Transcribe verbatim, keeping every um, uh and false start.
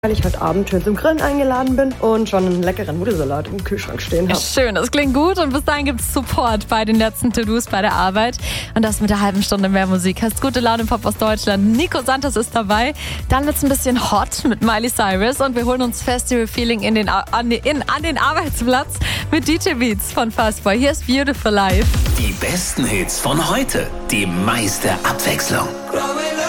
weil ich heute Abend schön zum Grillen eingeladen bin und schon einen leckeren Nudelsalat im Kühlschrank stehen habe. Schön, das klingt gut und bis dahin gibt es Support bei den letzten To-Dos bei der Arbeit und das mit der halben Stunde mehr Musik. Hast gute Laune, Pop aus Deutschland. Nico Santos ist dabei. Dann wird's ein bisschen hot mit Miley Cyrus und wir holen uns Festival-Feeling in den, an, in, an den Arbeitsplatz mit D J Beats von Fastboy. Hier ist Beautiful Life. Die besten Hits von heute, die meiste Abwechslung.